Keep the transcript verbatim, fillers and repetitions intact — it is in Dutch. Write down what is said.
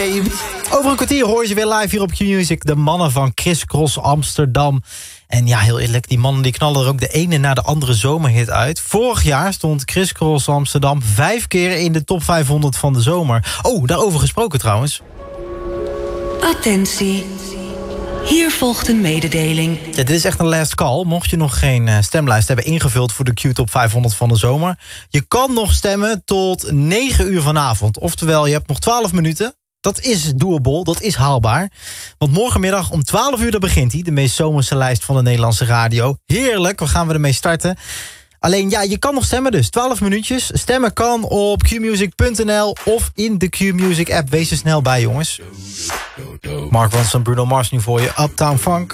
Game. Over een kwartier hoor je ze weer live hier op Q-Music. De mannen van Criss Cross Amsterdam. En ja, heel eerlijk, die mannen die knallen er ook de ene na de andere zomerhit uit. Vorig jaar stond Criss Cross Amsterdam vijf keer in de top vijfhonderd van de zomer. Oh, daarover gesproken trouwens. Attentie. Hier volgt een mededeling. Ja, dit is echt een last call. Mocht je nog geen uh, stemlijst hebben ingevuld voor de Q-top vijfhonderd van de zomer. Je kan nog stemmen tot negen uur vanavond. Oftewel, je hebt nog twaalf minuten. Dat is doable, dat is haalbaar. Want morgenmiddag om twaalf uur begint hij. De meest zomerse lijst van de Nederlandse radio. Heerlijk, waar gaan we ermee starten? Alleen ja, je kan nog stemmen dus. twaalf minuutjes. Stemmen kan op q music punt n l of in de Q-Music app. Wees er snel bij, jongens. Mark Ronson, Bruno Mars nu voor je. Uptown Funk.